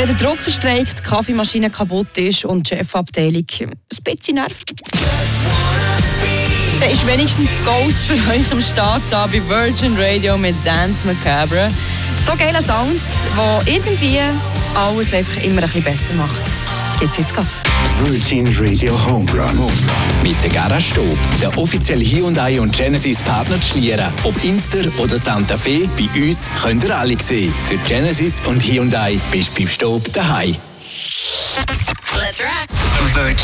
Wenn der Drucker streikt, die Kaffeemaschine kaputt ist und die Chefabteilung ein bisschen nervt, dann ist wenigstens Ghost für euch am Start da bei Virgin Radio mit Dance Macabre. So geile Sounds, die irgendwie alles einfach immer ein bisschen besser macht. Geht's jetzt gerade? Virgin Radio Homerun. Mit der Garage Staub, der offizielle Hyundai und Genesis Partner zu Schlieren. Ob Inster oder Santa Fe, bei uns könnt ihr alle sehen. Für Genesis und Hyundai bist du beim Staub daheim. Let's rock.